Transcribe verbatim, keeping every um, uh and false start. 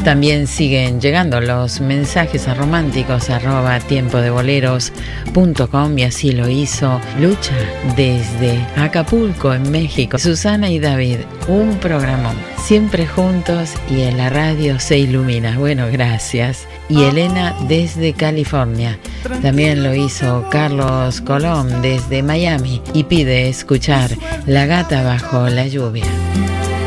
También siguen llegando los mensajes a románticos arroba tiempo de boleros punto com, y así lo hizo Lucha desde Acapulco, en México. Susana y David, un programón, siempre juntos y en la radio se ilumina. Bueno, gracias. Y Elena desde California. También lo hizo Carlos Colón desde Miami y pide escuchar La gata bajo la lluvia.